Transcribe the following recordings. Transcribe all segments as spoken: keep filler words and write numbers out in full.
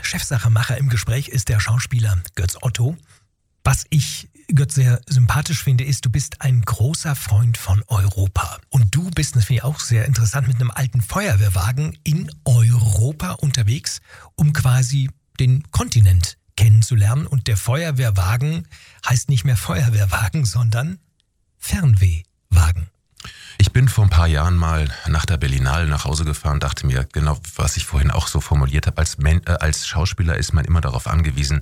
Chefsache-Macher im Gespräch ist der Schauspieler Götz Otto. Was ich, Götz, sehr sympathisch finde, ist, du bist ein großer Freund von Europa. Und du bist, das finde ich auch sehr interessant, mit einem alten Feuerwehrwagen in Europa unterwegs, um quasi den Kontinent kennenzulernen. Und der Feuerwehrwagen heißt nicht mehr Feuerwehrwagen, sondern Fernwehwagen. Ich bin vor ein paar Jahren mal nach der Berlinale nach Hause gefahren, dachte mir, genau, was ich vorhin auch so formuliert habe, als, Men- äh, als Schauspieler ist man immer darauf angewiesen,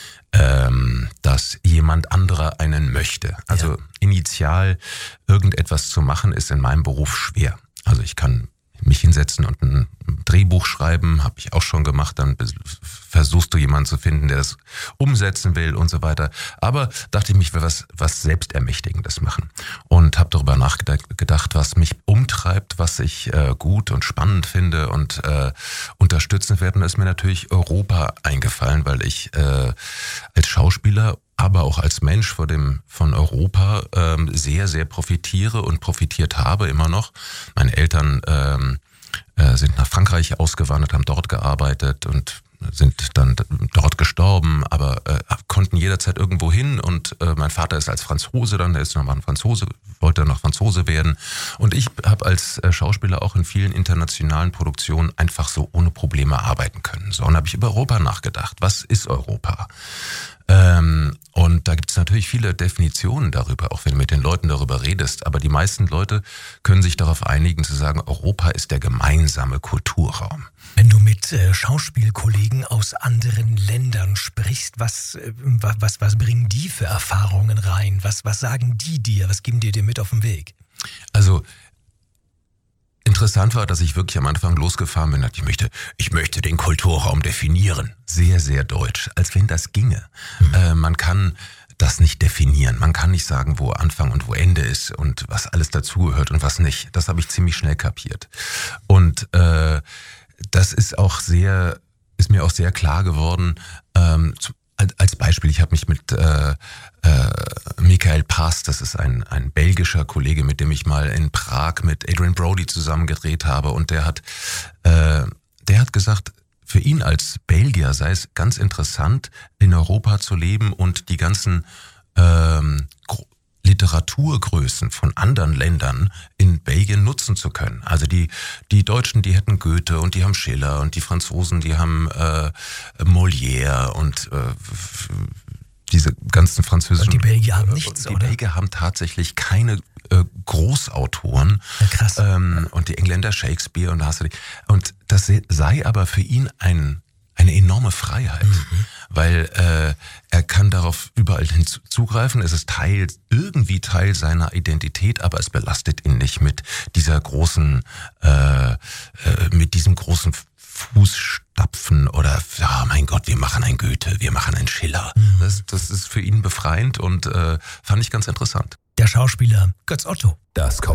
ähm, dass jemand anderer einen möchte. Also ja. Initial irgendetwas zu machen, ist in meinem Beruf schwer. Also ich kann mich hinsetzen und ein Drehbuch schreiben, habe ich auch schon gemacht, dann versuchst du jemanden zu finden, der das umsetzen will und so weiter. Aber dachte ich, ich will was, was Selbstermächtigendes machen und habe darüber nachgedacht, was mich umtreibt, was ich äh, gut und spannend finde und äh, unterstützen werde. Und da ist mir natürlich Europa eingefallen, weil ich äh, als Schauspieler, aber auch als Mensch vor dem, von Europa ähm, sehr, sehr profitiere und profitiert habe immer noch. Meine Eltern ähm, äh, sind nach Frankreich ausgewandert, haben dort gearbeitet und sind dann dort gestorben, aber äh, konnten jederzeit irgendwo hin. Und äh, mein Vater ist als Franzose dann, der ist nochmal ein Franzose, wollte noch Franzose werden. Und ich habe als äh, Schauspieler auch in vielen internationalen Produktionen einfach so ohne Probleme arbeiten können. So, und habe ich über Europa nachgedacht. Was ist Europa? Ähm, und da gibt es natürlich viele Definitionen darüber, auch wenn du mit den Leuten darüber redest. Aber die meisten Leute können sich darauf einigen zu sagen, Europa ist der gemeinsame Kulturraum. Wenn du mit äh, Schauspielkollegen aus anderen Ländern sprichst, was, äh, was, was bringen die für Erfahrungen rein? Was, was sagen die dir? Was geben die dir mit auf den Weg? Also interessant war, dass ich wirklich am Anfang losgefahren bin und dachte, ich möchte, ich möchte den Kulturraum definieren. Sehr, sehr deutsch, als wenn das ginge. Mhm. Äh, man kann das nicht definieren. Man kann nicht sagen, wo Anfang und wo Ende ist und was alles dazugehört und was nicht. Das habe ich ziemlich schnell kapiert. Und äh, das ist auch sehr, ist mir auch sehr klar geworden. Ähm, zu, als Beispiel, ich habe mich mit äh, äh, Michael Paas, das ist ein, ein belgischer Kollege, mit dem ich mal in Prag mit Adrian Brody zusammen gedreht habe, und der hat, äh, der hat gesagt, für ihn als Belgier sei es ganz interessant, in Europa zu leben und die ganzen ähm, Literaturgrößen von anderen Ländern in Belgien nutzen zu können. Also die die Deutschen, die hätten Goethe und die haben Schiller, und die Franzosen, die haben äh, Molière und äh, diese ganzen französischen... Und die Belgier haben nichts, Die oder? Belgier haben tatsächlich keine äh, Großautoren. Ja, krass. Ähm, und die Engländer Shakespeare und da hast du die. Und das sei aber für ihn ein eine enorme Freiheit, mhm. weil äh, er kann darauf überall hin zugreifen. Es ist Teil, irgendwie Teil seiner Identität, aber es belastet ihn nicht mit dieser großen, äh, äh, mit diesem großen Fußstapfen oder, ja, mein Gott, wir machen ein Goethe, wir machen ein Schiller. Mhm. Das, das ist für ihn befreiend und äh, fand ich ganz interessant. Der Schauspieler Götz Otto. Das kommt